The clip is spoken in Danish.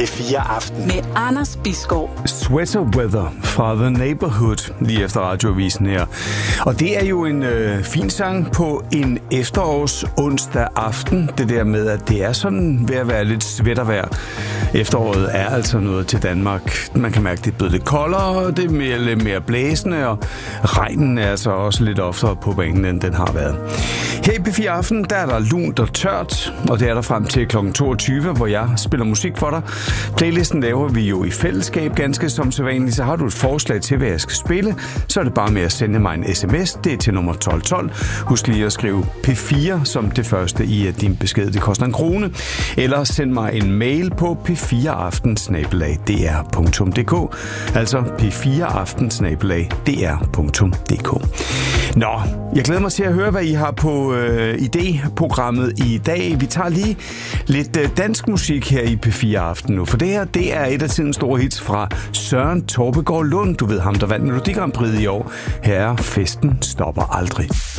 P4 Aften. Med Anders Bisgaard. Sweater Weather fra The Neighborhood, lige efter radioavisen her. Og det er jo en fin sang på en efterårs onsdag aften. Det der med, at det er sådan ved at være lidt svættervejr. Efteråret er altså noget til Danmark. Man kan mærke, at det er blevet lidt koldere, det er lidt mere blæsende, og regnen er altså også lidt oftere på banen, end den har været. Her i P4 Aften, der er der lunt og tørt, og det er der frem til kl. 22, hvor jeg spiller musik for dig. Playlisten laver vi jo i fællesskab, ganske som sædvanligt. Så har du et forslag til, hvad jeg skal spille, så er det bare med at sende mig en sms. Det er til nummer 1212. Husk lige at skrive P4 som det første i din besked. Det koster 1 krone. Eller send mig en mail på p4aften@dr.dk. Altså p4aften@dr.dk. Nå, jeg glæder mig til at høre, hvad I har på idéprogrammet i dag. Vi tager lige lidt dansk musik her i P4 Aften nu, for det her, det er et af tidens store hits fra Søren Torpegaard Lund. Du ved ham, der vandt Melodi Grand Prix i år. Her er Festen stopper aldrig.